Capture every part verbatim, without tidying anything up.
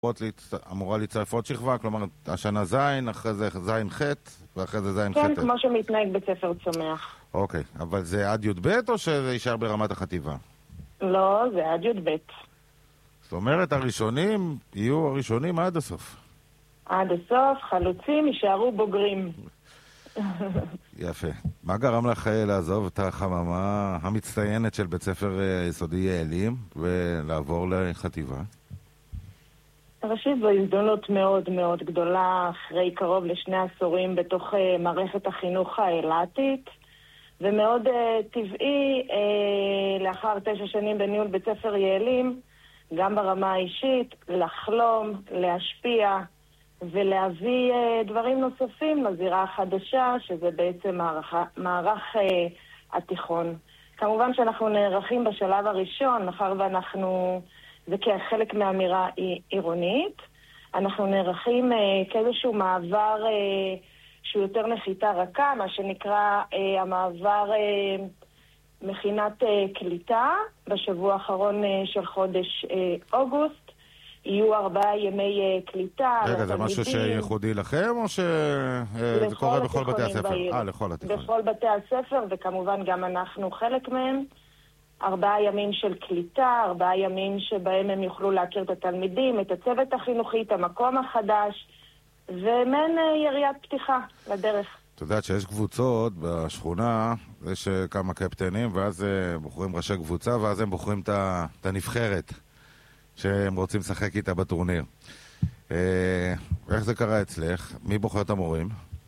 אמורה להצטרף עוד שכבה, כלומר השנה זין, אחרי זה זין חט, ואחרי זה זין חט. כן, כמו שמתנהג בית ספר צומח. אוקיי, אבל זה עד י"ב או שזה יישאר ברמת החטיבה? לא, זה עד י"ב. זאת אומרת, הראשונים יהיו הראשונים עד הסוף. עד הסוף, חלוצים יישארו בוגרים. יפה. מה גרם לך לעזוב את החממה המצטיינת של בית ספר יסודי יעלים ולעבור לחטיבה? ראשית, זו הזדמנות מאוד מאוד גדולה אחרי קרוב לשני עשורים בתוך uh, מערכת החינוך האילתית, ומאוד uh, טבעי uh, לאחר תשע שנים בניהול בית ספר יעלים, גם ברמה האישית, לחלום, להשפיע ולהביא uh, דברים נוספים לזירה החדשה, שזה בעצם מערך, מערך uh, התיכון. כמובן שאנחנו נערכים בשלב הראשון, מאחר ואנחנו... זה כחלק מהאמירה עירונית. אנחנו נערכים אה, כאיזשהו מעבר אה, שהוא יותר נחיתה רכה, מה שנקרא אה, המעבר אה, מכינת אה, קליטה. בשבוע האחרון אה, של חודש אה, אוגוסט יהיו ארבעה ימי אה, קליטה. רגע, זה משהו שייחודי לכם או שזה קורה בכל בתי הספר? אה, לכל התיכונים. בכל בתי הספר, וכמובן גם אנחנו חלק מהם. ארבעה ימים של קליטה, ארבעה ימים שבהם הם יוכלו להכיר את התלמידים, את הצוות החינוכי, את המקום החדש, ומין יריית פתיחה לדרך. את יודעת שיש קבוצות בשכונה, יש כמה קפטנים, ואז בוחרים ראשי קבוצה, ואז הם בוחרים את הנבחרת שהם רוצים לשחק איתה בטורניר. איך זה קרה אצלך? מי בוחר את המורים?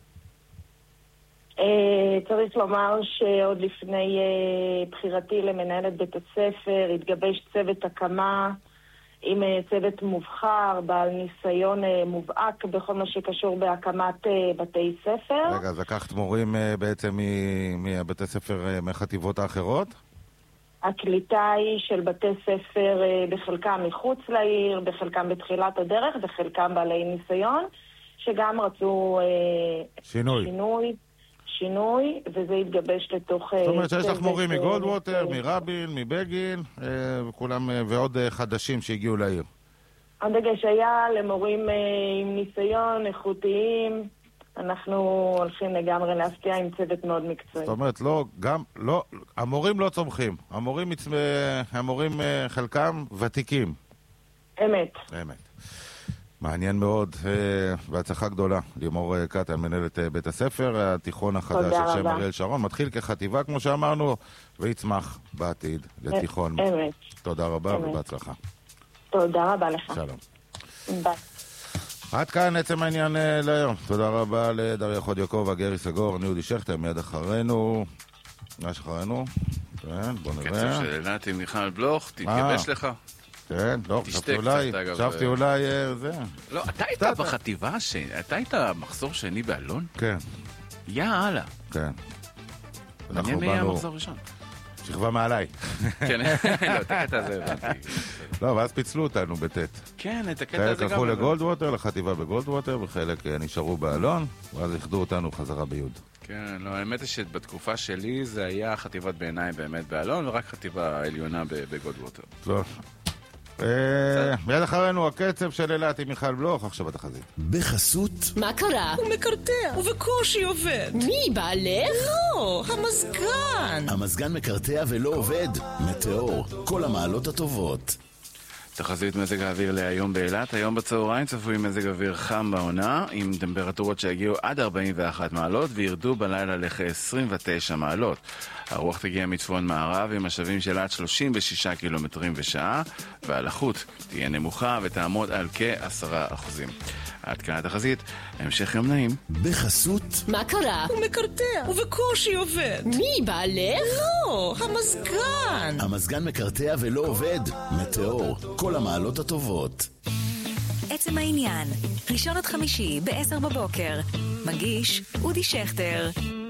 Uh, צריך לומר שעוד לפני uh, בחירתי למנהלת בית הספר התגבש צוות הקמה עם uh, צוות מובחר בעל ניסיון uh, מובהק בכל מה שקשור בהקמת uh, בתי ספר. רגע, אז לקחת מורים uh, בעצם מבית הספר uh, מהחטיבות האחרות? הקליטה היא של בתי ספר uh, בחלקם מחוץ לעיר, בחלקם בתחילת הדרך, בחלקם בעלי ניסיון שגם רצו uh, שינוי. שינוי. שינוי, וזה יתגבש לתוך... זאת אומרת שיש לך מורים מגולדווטר, מרבין, מבגין, וכולם, ועוד חדשים שהגיעו לעיר. הדגש היה למורים עם ניסיון, איכותיים, אנחנו הולכים לגמרי להפתיע עם צוות מאוד מקצועי. זאת אומרת, לא, גם, לא, המורים לא צומחים, המורים, המורים חלקם ותיקים. אמת. אמת. מעניין מאוד, בהצלחה גדולה. לימור קטן, מנהלת בית הספר, התיכון החדש של שם אריאל שרון, מתחיל כחטיבה, כמו שאמרנו, ויצמח בעתיד לתיכון. אמת. תודה רבה ובהצלחה. תודה רבה לך. שלום. ביי. עד כאן עצם העניין להיום. תודה רבה לדריה חודיוקוב והגרי סגור, אני אודי שכטר, מיד אחרינו. מה יש אחרינו? כן, בוא נראה. קצב של אלעד עם מיכל בלוך, תתגבש לך. כן, לא, חשבתי אולי, חשבתי אולי זה. לא, אתה היית בחטיבה, אתה היית מחזור שני באלון? כן. יאללה. כן. מעניין מי היה המחזור ראשון? שכבה מעליי. כן, לא, את הקטע הזה הבנתי. לא, ואז פיצלו אותנו בטט. כן, את הקטע הזה גם. חלק הלכו לגולדווטר, לחטיבה בגולדווטר, וחלק נשארו באלון, ואז יחדו אותנו חזרה ביוד. כן, לא, האמת היא שבתקופה שלי זה היה חטיבת בעיניים באמת באלון, ורק חטיבה עליונה בגולדווטר. לא. מיד אחרינו הקצב של אלעד עם מיכל בלוך, עכשיו התחזית. בחסות מה קרה? הוא מקרטע, ובקושי עובד. מי, בעלך? לא, המזגן. המזגן מקרטע ולא עובד. מטאור, כל המעלות הטובות. תחזית מזג האוויר להיום באילת. היום בצהריים צפוי מזג אוויר חם בעונה, עם טמפרטורות שהגיעו עד ארבעים ואחת מעלות וירדו בלילה לכ-עשרים ותשע מעלות. הרוח תגיע מצפון מערב עם משאבים של עד שלושים ושישה קילומטרים בשעה, והלחות תהיה נמוכה ותעמוד על כ-עשרה אחוזים. עד כאן התחזית, המשך יום נעים. בחסות מה קרה? הוא מקרטע, ובקושי עובד. מי, בעלך? לא, המזגן. המזגן מקרטע ולא עובד. מטאור, כל המעלות הטובות. עצם העניין, ראשון עד חמישי ב-עשר בבוקר. מגיש אודי שכטר.